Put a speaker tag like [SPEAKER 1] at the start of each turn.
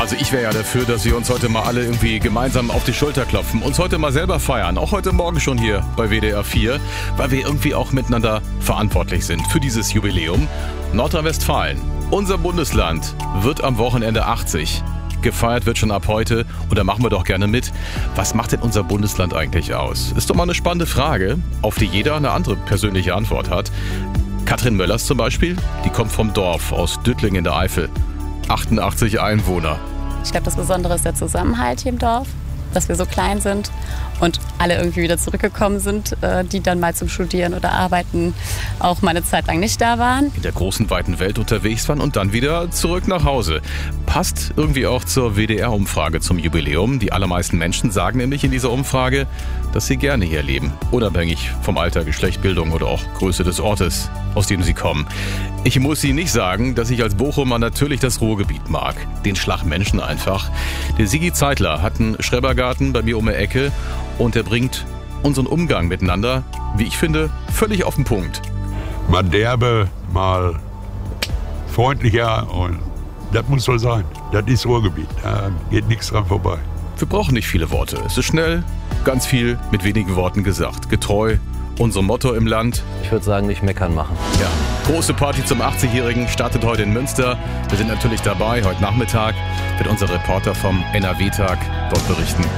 [SPEAKER 1] Also ich wäre ja dafür, dass wir uns heute mal alle irgendwie gemeinsam auf die Schulter klopfen, uns heute mal selber feiern, auch heute Morgen schon hier bei WDR 4, weil wir irgendwie auch miteinander verantwortlich sind für dieses Jubiläum. Nordrhein-Westfalen, unser Bundesland, wird am Wochenende 80. Gefeiert wird schon ab heute und da machen wir doch gerne mit. Was macht denn unser Bundesland eigentlich aus? Ist doch mal eine spannende Frage, auf die jeder eine andere persönliche Antwort hat. Katrin Möllers zum Beispiel, die kommt vom Dorf aus Düttling in der Eifel. 88 Einwohner.
[SPEAKER 2] Ich glaube, das Besondere ist der Zusammenhalt hier im Dorf, dass wir so klein sind und alle irgendwie wieder zurückgekommen sind, die dann mal zum Studieren oder Arbeiten auch mal eine Zeit lang nicht da waren.
[SPEAKER 1] In der großen, weiten Welt unterwegs waren und dann wieder zurück nach Hause. Passt irgendwie auch zur WDR-Umfrage zum Jubiläum. Die allermeisten Menschen sagen nämlich in dieser Umfrage, dass sie gerne hier leben. Unabhängig vom Alter, Geschlecht, Bildung oder auch Größe des Ortes, aus dem sie kommen. Ich muss Ihnen nicht sagen, dass ich als Bochumer natürlich das Ruhrgebiet mag. Den Schlag Menschen einfach. Der Sigi Zeitler hat einen Schrebergarten bei mir um die Ecke und er bringt unseren Umgang miteinander, wie ich finde, völlig auf den Punkt.
[SPEAKER 3] Mal derbe, mal freundlicher und das muss so sein. Das ist Ruhrgebiet, da geht nichts dran vorbei.
[SPEAKER 1] Wir brauchen nicht viele Worte. Es ist schnell, ganz viel mit wenigen Worten gesagt. Getreu, unserem Motto im Land.
[SPEAKER 4] Ich würde sagen, nicht meckern machen.
[SPEAKER 1] Ja, große Party zum 80-Jährigen startet heute in Münster. Wir sind natürlich dabei. Heute Nachmittag wird unser Reporter vom NRW-Tag dort berichten.